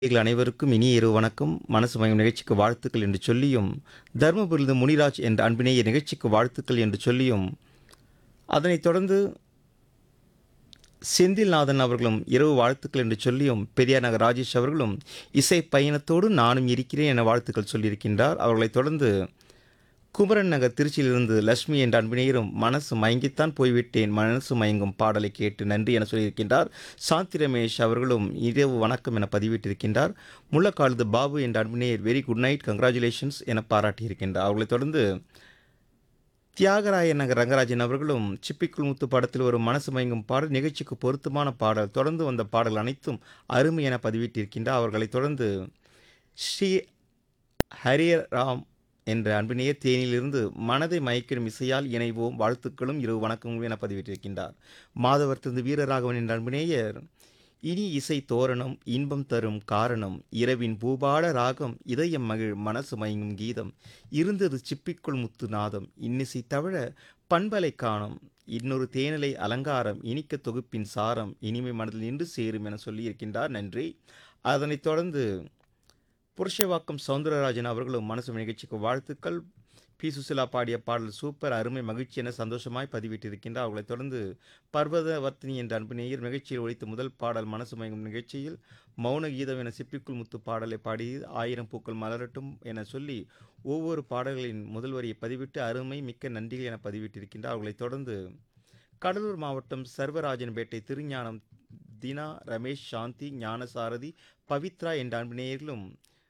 நேயர்கள் அனைவருக்கும் இனிய இரவு வணக்கம். மனசு மயம் நிகழ்ச்சிக்கு வாழ்த்துக்கள் என்று சொல்லியும், தருமபுரியிலிருந்து முனிராஜ் என்ற அன்பினேய நிகழ்ச்சிக்கு வாழ்த்துக்கள் என்று சொல்லியும், அதனைத் தொடர்ந்து செந்தில்நாதன் அவர்களும் இரவு வாழ்த்துக்கள் என்று சொல்லியும், பெரியார் நகர் ராஜேஷ் அவர்களும் இசை பயணத்தோடு நானும் இருக்கிறேன் என வாழ்த்துக்கள் சொல்லியிருக்கின்றார். அவர்களைத் தொடர்ந்து குமரன் நகர் திருச்சியிலிருந்து லட்சுமி என்ற அன்பினேயரும் மனசு மயங்கித்தான் போய்விட்டேன் மனசு மயங்கும் பாடலை கேட்டு நன்றி என சொல்லியிருக்கின்றார். சாந்தி ரமேஷ் அவர்களும் இரவு வணக்கம் என பதிவிட்டிருக்கின்றார். முள்ளக்காலது பாபு என்ற அன்பினேயர் வெரி குட் நைட் கங்க்ராச்சுலேஷன்ஸ் என பாராட்டியிருக்கின்றார். அவர்களைத் தொடர்ந்து தியாகராய நகர் ரங்கராஜன் அவர்களும் சிப்பிக்குள் முத்து படத்தில் ஒரு மனசு மயங்கும் பாடல் நிகழ்ச்சிக்கு பொருத்தமான பாடல் தொடர்ந்து வந்த பாடல் அனைத்தும் அருமை என பதிவிட்டிருக்கின்றார். அவர்களைத் தொடர்ந்து ஸ்ரீ ஹரியராம் என்ற அன்பினேயர் தேனியிலிருந்து மனதை மயக்கிடும் இசையால் இணைவோம் வாழ்த்துக்களும் இரவு வணக்கங்களும் என பதிவிட்டிருக்கின்றார். மாதவர்த்திருந்து வீரராகவன் என்ற அன்பினேயர் இனி இசை தோரணம் இன்பம் தரும் காரணம் இரவின் பூபாட ராகம் இதயம் மகிழ் மனசு மயங்கும் கீதம் இருந்தது சிப்பிக்குள் முத்து நாதம் இன்னிசை தவிர பண்பலை காணும் இன்னொரு தேனிலை அலங்காரம் இனிக்க தொகுப்பின் சாரம் இனிமை மனதில் நின்று சேரும் என சொல்லியிருக்கின்றார். நன்றி. அதனைத் தொடர்ந்து புருஷவாக்கம் சவுந்தரராஜன் அவர்களும் மனசு நிகழ்ச்சிக்கு வாழ்த்துக்கள். பி சுசிலா பாடிய பாடல் சூப்பர் அருமை மகிழ்ச்சி என சந்தோஷமாய் பதிவிட்டிருக்கின்றார். அவர்களைத் தொடர்ந்து பர்வதவர்த்தினி என்ற அன்பு நேயர் நிகழ்ச்சியில் ஒழித்த முதல் பாடல் மனசு மயங்கும் நிகழ்ச்சியில் மௌன கீதம் என சிப்பிக்குள் முத்து பாடலை பாடி ஆயிரம் பூக்கள் மலரட்டும் என சொல்லி ஒவ்வொரு பாடல்களின் முதல் வரியை பதிவிட்டு அருமை மிக்க நன்றிகள் என பதிவிட்டிருக்கின்றார். அவர்களைத் தொடர்ந்து கடலூர் மாவட்டம் சர்வராஜன்பேட்டை திருஞானம் தினா ரமேஷ் சாந்தி ஞானசாரதி பவித்ரா என்ற அன்பு நேயர்களும்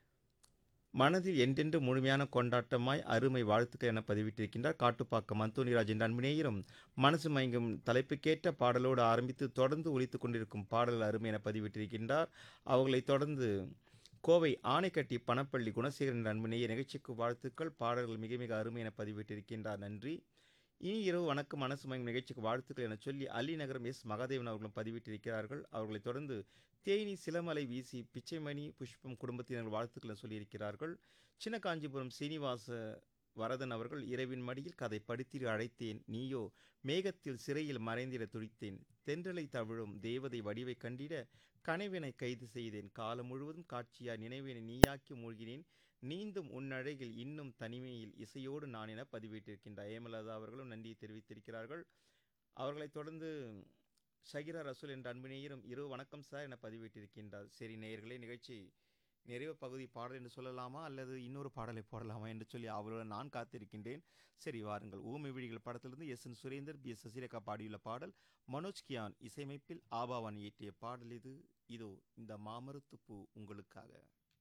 மனதில் என்றென்று முழுமையான கொண்டாட்டமாய் அருமை வாழ்த்துக்கள் என பதிவிட்டிருக்கின்றார். காட்டுப்பாக்கம் அந்தோனிராஜ் என்ற அன்பினேயரும் மனசு மயங்கும் தலைப்புக்கேற்ற பாடலோடு ஆரம்பித்து தொடர்ந்து ஒலித்துக் கொண்டிருக்கும் பாடல் அருமை என பதிவிட்டிருக்கின்றார். அவர்களைத் தொடர்ந்து கோவை ஆணைக்கட்டி பணப்பள்ளி குணசேகரன் என்ற அன்பினேயர் நிகழ்ச்சிக்கு வாழ்த்துக்கள் பாடல்கள் மிக மிக அருமை என பதிவிட்டிருக்கின்றார். நன்றி. இனி இரவு வணக்கம் மனசு மயங்கும் நிகழ்ச்சிக்கு வாழ்த்துக்கள் என சொல்லி அலிநகரம் எஸ் மகாதேவன் அவர்களும் பதிவிட்டிருக்கிறார்கள். அவர்களைத் தொடர்ந்து தேனி சிலமலை வீசி பிச்சைமணி புஷ்பம் குடும்பத்தினர் வாழ்த்துக்களை சொல்லியிருக்கிறார்கள். சின்ன காஞ்சிபுரம் சீனிவாச வரதன் அவர்கள் இரவின் மடியில் கதை படித்திட அழைத்தேன் நீயோ மேகத்தில் சிறையில் மறைந்திட துடித்தேன் தென்றலை தவிழும் தேவதை வடிவை கண்டிட கனவினை கைது செய்தேன் காலம் முழுவதும் காட்சியாய் நினைவினை நீயாக்கி மூழ்கினேன் நீந்தும் உன்னழகில் இன்னும் தனிமையில் இசையோடு நான் என பதிவிட்டிருக்கின்றார். ஏமலதா அவர்களும் நன்றியை தெரிவித்திருக்கிறார்கள். அவர்களைத் தொடர்ந்து ஷகிரா ரசூல் என்ற அன்பினேயரும் இரவு வணக்கம் சார் என பதிவிட்டிருக்கின்றார். சரி நேயர்களே, நிகழ்ச்சி நிறைவு பகுதி பாடல் என்று சொல்லலாமா அல்லது இன்னொரு பாடலை போடலாமா என்று சொல்லி அவருடன் நான் காத்திருக்கின்றேன். சரி வாருங்கள். ஊமை விழிகள் படத்திலிருந்து என் சுரேந்தர் எஸ் சசிரேகா பாடியுள்ள பாடல் மனோஜ் கியான் இசையமைப்பில் ஆபாவான் இயற்றிய பாடல் இது. இதோ இந்த மாமரத்து பூ உங்களுக்காக.